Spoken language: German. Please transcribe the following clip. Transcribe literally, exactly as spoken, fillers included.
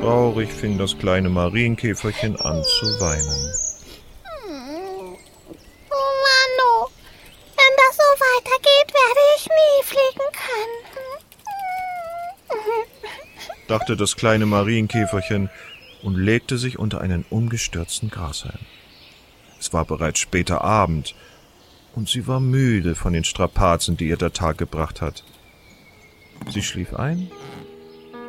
Traurig fing das kleine Marienkäferchen an zu weinen. Oh Mann, oh. Wenn das so weitergeht, werde ich nie fliegen können, dachte das kleine Marienkäferchen und legte sich unter einen umgestürzten Grashalm. Es war bereits später Abend, und sie war müde von den Strapazen, die ihr der Tag gebracht hat. Sie schlief ein